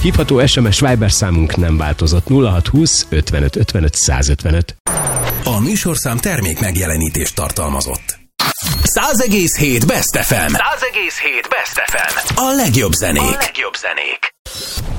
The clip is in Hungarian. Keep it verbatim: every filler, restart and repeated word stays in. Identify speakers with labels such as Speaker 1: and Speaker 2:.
Speaker 1: Hívható es em es Viber számunk nem változott, nulla hat húsz ötvenöt ötvenöt százötvenöt.
Speaker 2: A műsorszám termék megjelenítést tartalmazott. száz egész hét Best ef em. száz egész hét Best ef em. A legjobb zenék. A legjobb zenék.